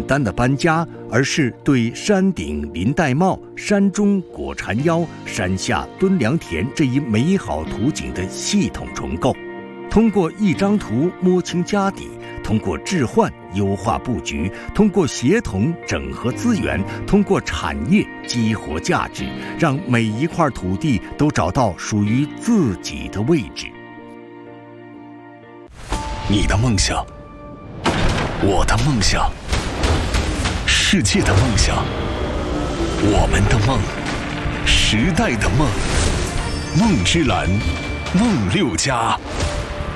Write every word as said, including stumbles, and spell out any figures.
单的搬家，而是对山顶林带茂、山中果禅腰、山下敦良田这一美好图景的系统重构。通过一张图摸清家底，通过置换优化布局，通过协同整合资源，通过产业激活价值，让每一块土地都找到属于自己的位置。 你的梦想，我的梦想，世界的梦想，我们的梦，时代的梦，梦之蓝，梦六家。